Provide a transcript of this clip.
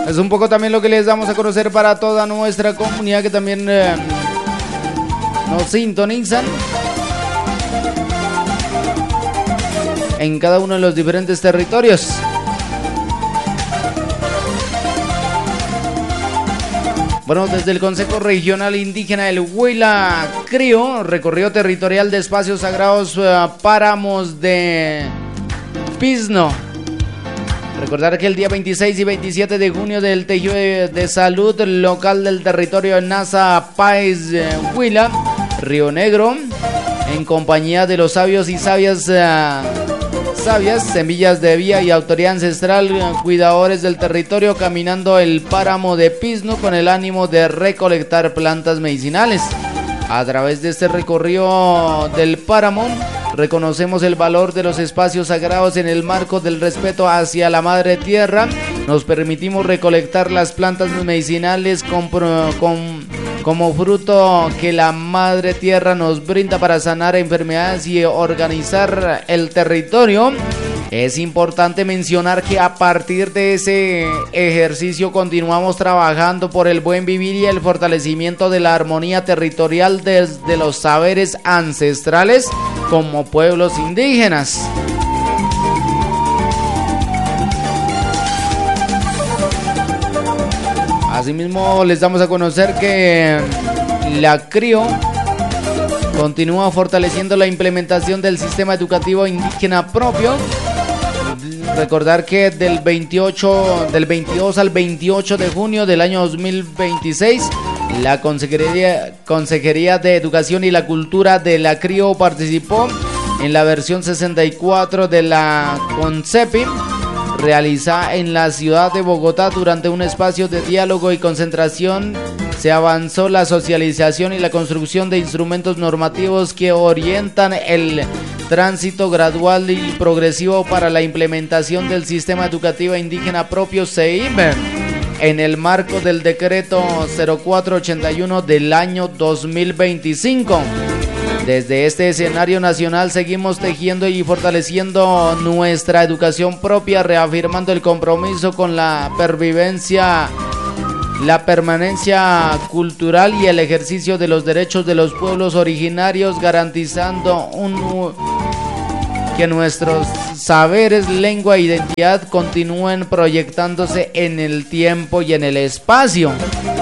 Es un poco también lo que les damos a conocer para toda nuestra comunidad que también nos sintonizan en cada uno de los diferentes territorios. Bueno, desde el Consejo Regional Indígena del Huila, CRIO, recorrido territorial de espacios sagrados, páramos de Pisno. Recordar que el día 26 y 27 de junio del Tejido de Salud local del territorio de Nasa Páez, Huila, Río Negro, en compañía de los sabios y sabias, semillas de vía y autoridad ancestral, cuidadores del territorio, caminando el páramo de Pisno con el ánimo de recolectar plantas medicinales. A través de este recorrido del páramo, reconocemos el valor de los espacios sagrados en el marco del respeto hacia la madre tierra. Nos permitimos recolectar las plantas medicinales como fruto que la madre tierra nos brinda para sanar enfermedades y organizar el territorio. Es importante mencionar que a partir de ese ejercicio continuamos trabajando por el buen vivir y el fortalecimiento de la armonía territorial desde los saberes ancestrales como pueblos indígenas. Asimismo, les damos a conocer que la CRIO continúa fortaleciendo la implementación del sistema educativo indígena propio. Recordar que del 22 al 28 de junio del año 2026, la Consejería de Educación y la Cultura de la CRIO participó en la versión 64 de la CONCEPI, realizada en la ciudad de Bogotá. Durante un espacio de diálogo y concentración se avanzó la socialización y la construcción de instrumentos normativos que orientan el tránsito gradual y progresivo para la implementación del sistema educativo indígena propio SEIM en el marco del decreto 0481 del año 2025. Desde este escenario nacional seguimos tejiendo y fortaleciendo nuestra educación propia, reafirmando el compromiso con la permanencia cultural y el ejercicio de los derechos de los pueblos originarios, garantizando que nuestros saberes, lengua e identidad continúen proyectándose en el tiempo y en el espacio.